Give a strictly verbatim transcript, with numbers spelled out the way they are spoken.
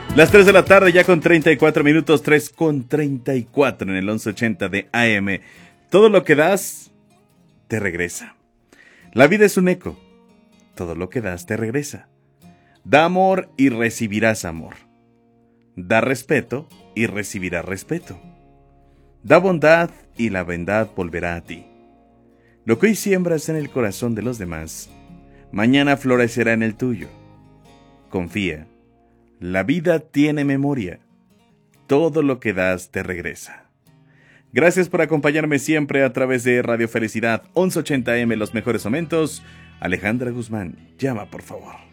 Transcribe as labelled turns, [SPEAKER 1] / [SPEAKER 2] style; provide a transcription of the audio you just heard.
[SPEAKER 1] Las tres de la tarde ya con treinta y cuatro minutos, tres con treinta y cuatro en el once ochenta de A M. Todo lo que das, te regresa. La vida es un eco. Todo lo que das, te regresa. Da amor y recibirás amor. Da respeto y recibirás respeto. Da bondad y la bondad volverá a ti. Lo que hoy siembras en el corazón de los demás, mañana florecerá en el tuyo. Confía. La vida tiene memoria. Todo lo que das te regresa. Gracias por acompañarme siempre a través de Radio Felicidad once ochenta A M, los mejores momentos. Alejandra Guzmán, llama por favor.